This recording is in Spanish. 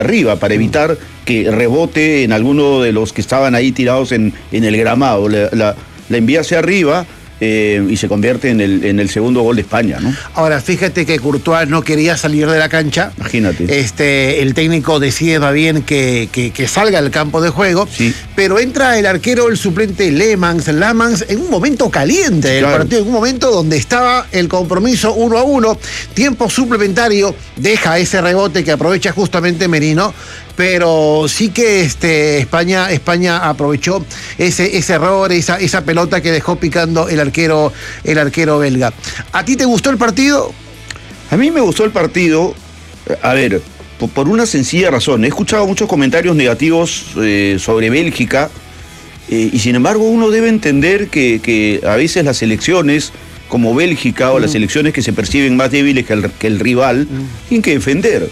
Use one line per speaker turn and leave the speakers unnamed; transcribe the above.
arriba para evitar que rebote en alguno de los que estaban ahí tirados en el gramado. La envía hacia arriba y se convierte en el segundo gol de España, ¿no?
Ahora, fíjate que Courtois no quería salir de la cancha.
Imagínate.
El técnico decide más bien que salga al campo de juego,
sí.
Pero entra el arquero, el suplente Lamans en un momento caliente del partido, en un momento donde estaba el compromiso 1-1, tiempo suplementario, deja ese rebote que aprovecha justamente Merino, pero sí que España aprovechó ese error, esa pelota que dejó picando el arquero belga. ¿A ti te gustó el partido?
A mí me gustó el partido, a ver, por una sencilla razón. He escuchado muchos comentarios negativos sobre Bélgica y sin embargo uno debe entender que a veces las selecciones como Bélgica o las selecciones que se perciben más débiles que el rival tienen que defender.